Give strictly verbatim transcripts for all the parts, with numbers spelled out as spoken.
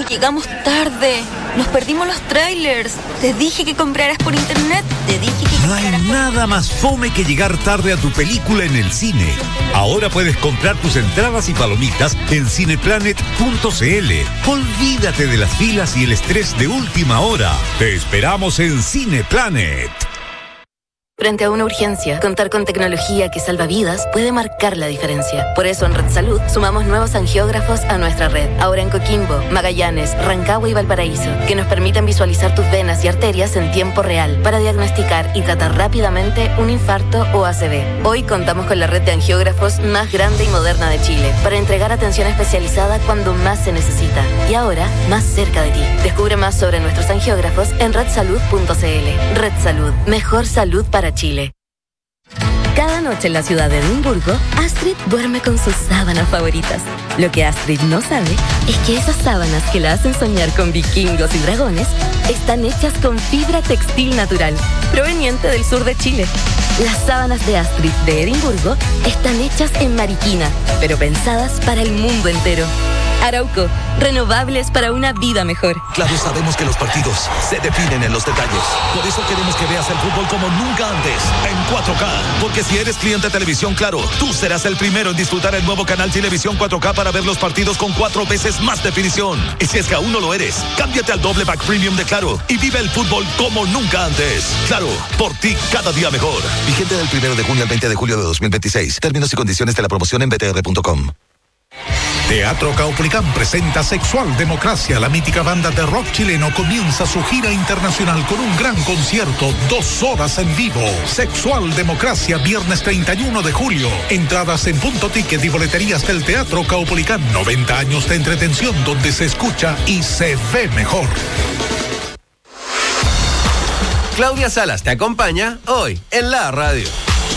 llegamos tarde. Nos perdimos los trailers. Te dije que compraras por internet. Te dije que No hay nada más fome que llegar tarde a tu película en el cine. Ahora puedes comprar tus entradas y palomitas en cineplanet punto c l. Olvídate de las filas y el estrés de última hora. Te esperamos en Cineplanet. Frente a una urgencia, contar con tecnología que salva vidas puede marcar la diferencia. Por eso en Red Salud sumamos nuevos angiógrafos a nuestra red. Ahora en Coquimbo, Magallanes, Rancagua y Valparaíso, que nos permiten visualizar tus venas y arterias en tiempo real para diagnosticar y tratar rápidamente un infarto o A C V. Hoy contamos con la red de angiógrafos más grande y moderna de Chile para entregar atención especializada cuando más se necesita. Y ahora, más cerca de ti. Descubre más sobre nuestros angiógrafos en red salud punto c l. Red Salud. Mejor salud para Chile. Cada noche en la ciudad de Edimburgo, Astrid duerme con sus sábanas favoritas. Lo que Astrid no sabe es que esas sábanas que la hacen soñar con vikingos y dragones están hechas con fibra textil natural, proveniente del sur de Chile. Las sábanas de Astrid de Edimburgo están hechas en Mariquina, pero pensadas para el mundo entero. Arauco, renovables para una vida mejor. Claro, sabemos que los partidos se definen en los detalles. Por eso queremos que veas el fútbol como nunca antes, en cuatro K. Porque si eres cliente de Televisión Claro, tú serás el primero en disfrutar el nuevo canal Televisión cuatro K para ver los partidos con cuatro veces más definición. Y si es que aún no lo eres, cámbiate al doble pack premium de Claro y vive el fútbol como nunca antes. Claro, por ti cada día mejor. Vigente del primero de junio al veinte de julio de dos mil veintiséis. Términos y condiciones de la promoción en b t r punto com. Teatro Caupolicán presenta Sexual Democracia. La mítica banda de rock chileno comienza su gira internacional con un gran concierto, dos horas en vivo. Sexual Democracia, viernes treinta y uno de julio. Entradas en Punto Ticket y boleterías del Teatro Caupolicán. noventa años de entretención donde se escucha y se ve mejor. Claudia Salas te acompaña hoy en la radio.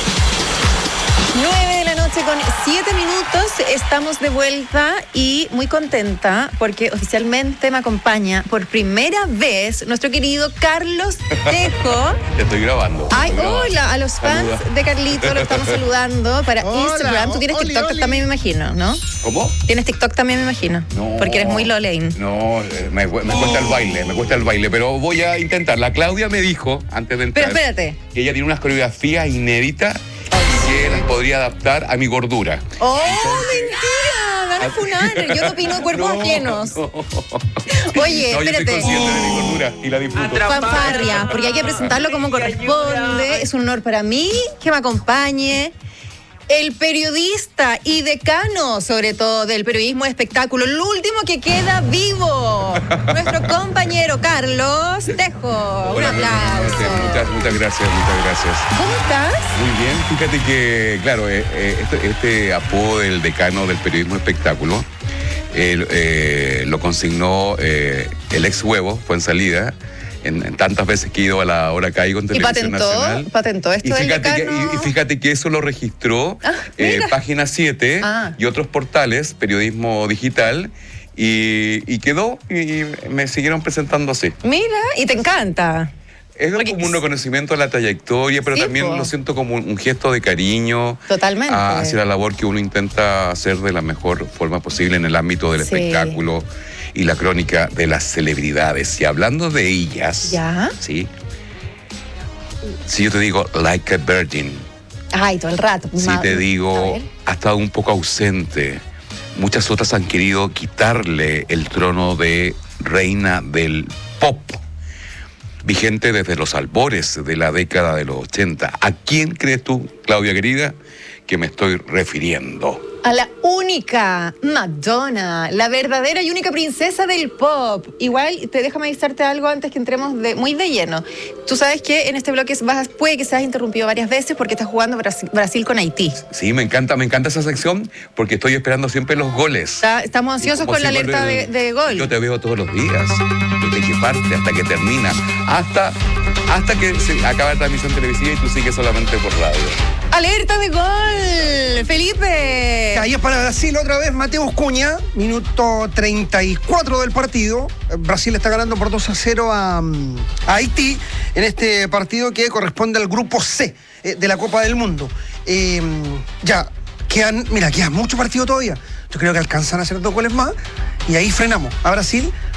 nueve de la noche con siete minutos, estamos de vuelta y muy contenta porque oficialmente me acompaña por primera vez nuestro querido Carlos Tejo. Te estoy grabando. Ay, estoy grabando. Hola, a los fans Saluda. de Carlito, lo estamos saludando para Hola, Instagram. Tú tienes oli, TikTok oli. también, me imagino, ¿no? ¿Cómo? Tienes TikTok también, me imagino. No. Porque eres muy Lolaine. No, eh, me, me cuesta el baile, me cuesta el baile, pero voy a intentar. La Claudia me dijo, antes de entrar, Pero espérate. que ella tiene unas coreografías inéditas que las podría adaptar a mi gordura. ¡Oh, mentira! Van a funar. Yo no opino de cuerpos No, ajenos. no. Oye, No, yo espérate. estoy consciente de mi gordura y la disfruto. Fanfarria, porque hay que presentarlo como corresponde. Es un honor para mí que me acompañe el periodista y decano, sobre todo, del periodismo de espectáculo, el último que queda vivo, nuestro compañero Carlos Tejo. Un Hola, aplauso. Muchas, muchas gracias, muchas gracias. ¿Cómo estás? Muy bien, fíjate que, claro, eh, eh, este, este apodo del decano del periodismo de espectáculo eh, eh, lo consignó eh, el ex huevo, fue en salida, en, en tantas veces que he ido a la hora caigo en ¿Y Televisión patentó, Nacional. patentó esto Y del fíjate, que, decano? y, y fíjate que eso lo registró Ah, eh, mira. Página siete Ah. y otros portales, periodismo digital, y, y quedó y me siguieron presentando así. Mira, y te encanta. Es Porque- como un reconocimiento a la trayectoria, pero Sí, también po. lo siento como un, un gesto de cariño Totalmente. a- hacia la labor que uno intenta hacer de la mejor forma posible en el ámbito del Sí. espectáculo y la crónica de las celebridades. Y hablando de ellas, ¿Ya? ¿sí? Si yo te digo like a virgin, Ay, todo el rato. si Ma- te A digo ver. ha estado un poco ausente, muchas otras han querido quitarle el trono de reina del pop, vigente desde los albores de la década de los ochenta. ¿A quién crees tú, Claudia querida, que me estoy refiriendo? A la única Madonna, la verdadera y única princesa del pop. Igual, te déjame avisarte algo antes que entremos de, muy de lleno. Tú sabes que en este bloque vas, puede que seas interrumpido varias veces porque estás jugando Brasil, Brasil con Haití. Sí, me encanta, me encanta esa sección porque estoy esperando siempre los goles. Está- estamos ansiosos Y como con la siempre, alerta de, de gol. Yo te veo todos los días, desde que parte hasta que termina, hasta, hasta que se acaba la transmisión televisiva y tú sigues solamente por radio. ¡Alerta de gol! ¡Felipe! Ahí es para Brasil otra vez, Mateus Cunha, minuto treinta y cuatro del partido. Brasil está ganando por dos a cero a, a Haití en este partido que corresponde al grupo C eh, de la Copa del Mundo. Eh, ya, quedan, mira, quedan mucho partido todavía. Yo creo que alcanzan a hacer dos goles más y ahí frenamos a Brasil.